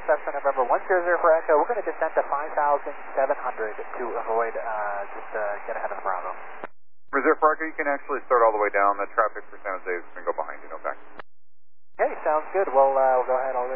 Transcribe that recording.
Cessna November 100 for Echo. We're going to descend to 5,700 to avoid, get ahead of the Bravo. Reserve for Echo, you can actually start all the way down. The traffic for San Jose is going to go behind you, no back. Okay, sounds good. We'll go ahead.